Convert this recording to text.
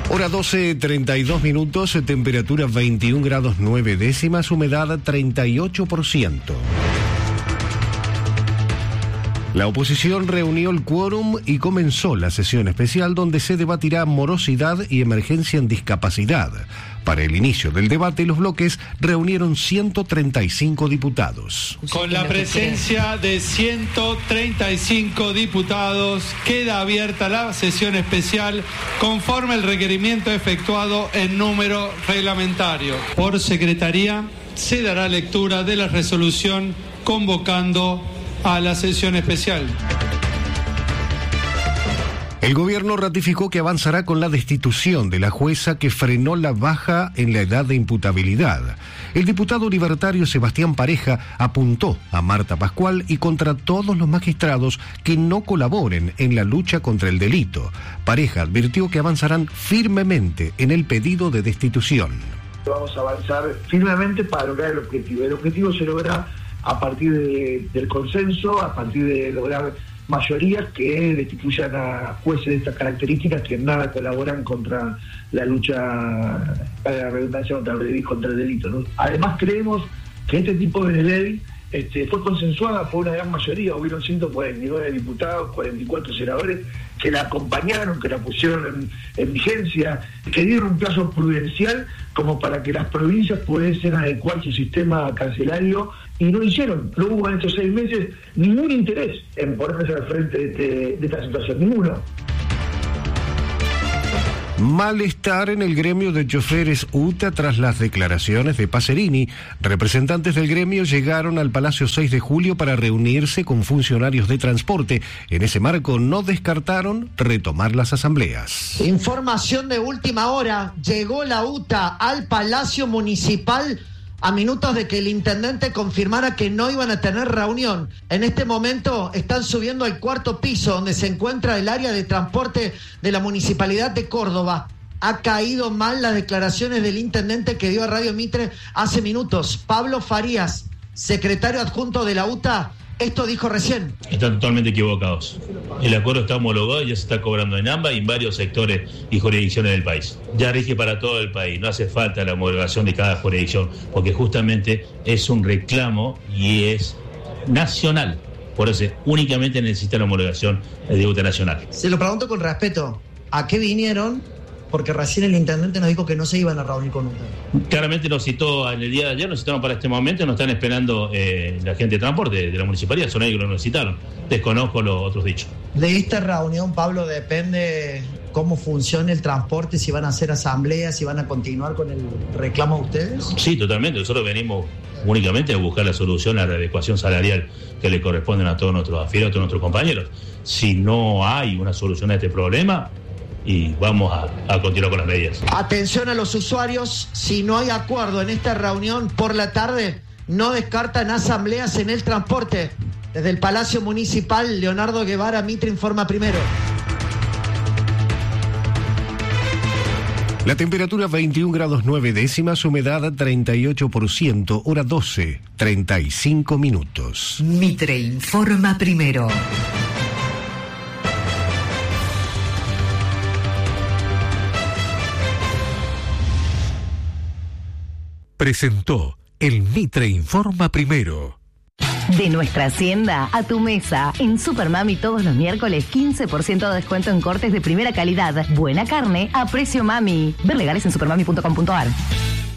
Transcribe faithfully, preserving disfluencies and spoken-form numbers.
Hora doce, treinta y dos minutos, temperatura veintiún grados nueve décimas, humedad treinta y ocho por ciento. La oposición reunió el quórum y comenzó la sesión especial donde se debatirá morosidad y emergencia en discapacidad. Para el inicio del debate, los bloques reunieron ciento treinta y cinco diputados. Con la presencia de ciento treinta y cinco diputados, queda abierta la sesión especial conforme el requerimiento efectuado en número reglamentario. Por secretaría, se dará lectura de la resolución convocando a la sesión especial. El gobierno ratificó que avanzará con la destitución de la jueza que frenó la baja en la edad de imputabilidad. El diputado libertario Sebastián Pareja apuntó a Marta Pascual y contra todos los magistrados que no colaboren en la lucha contra el delito. Pareja advirtió que avanzarán firmemente en el pedido de destitución. Vamos a avanzar firmemente para lograr el objetivo. El objetivo se logra a partir de, del consenso, a partir de lograr mayorías que destituyan a jueces de estas características que en nada colaboran contra la lucha, para la redundancia, contra el, contra el delito, ¿no? Además creemos que este tipo de ley este, fue consensuada por una gran mayoría. Hubieron ciento cuarenta y nueve diputados, cuarenta y cuatro senadores que la acompañaron, que la pusieron en, en vigencia, que dieron un plazo prudencial como para que las provincias pudiesen adecuar su sistema carcelario, y no hicieron. No hubo en estos seis meses ningún interés en ponerse al frente de, este, de esta situación, ninguno. Malestar en el gremio de choferes U T A tras las declaraciones de Pacerini. Representantes del gremio llegaron al Palacio seis de julio para reunirse con funcionarios de transporte. En ese marco no descartaron retomar las asambleas. Información de última hora. Llegó la U T A al Palacio Municipal a minutos de que el intendente confirmara que no iban a tener reunión. En este momento están subiendo al cuarto piso donde se encuentra el área de transporte de la Municipalidad de Córdoba. Ha caído mal las declaraciones del intendente que dio a Radio Mitre hace minutos. Pablo Farías, secretario adjunto de la U T A, esto dijo recién. Están totalmente equivocados. El acuerdo está homologado y ya se está cobrando en AMBA y en varios sectores y jurisdicciones del país. Ya rige para todo el país, no hace falta la homologación de cada jurisdicción, porque justamente es un reclamo y es nacional. Por eso únicamente necesita la homologación de U T A nacional. Se lo pregunto con respeto. ¿A qué vinieron? Porque recién el intendente nos dijo que no se iban a reunir con U T A. Claramente nos citó en el día de ayer, nos citaron para este momento, nos están esperando eh, la gente de transporte de la municipalidad, son ellos que nos citaron. Desconozco los otros dichos. De esta reunión, Pablo, depende cómo funcione el transporte, si van a hacer asambleas, si van a continuar con el reclamo de ustedes. Sí, totalmente. Nosotros venimos únicamente a buscar la solución a la adecuación salarial que le corresponden a todos nuestros afiliados, a todos nuestros compañeros. Si no hay una solución a este problema, y vamos a, a continuar con las medidas. Atención a los usuarios, si no hay acuerdo en esta reunión por la tarde, no descartan asambleas en el transporte. Desde el Palacio Municipal, Leonardo Guevara, Mitre informa primero. La temperatura veintiún grados nueve décimas, humedad treinta y ocho por ciento, hora doce, treinta y cinco minutos. Mitre informa primero. Presentó el Mitre Informa Primero. De nuestra hacienda a tu mesa. En Supermami todos los miércoles quince por ciento de descuento en cortes de primera calidad. Buena carne a precio mami. Ver legales en supermami punto com punto ar.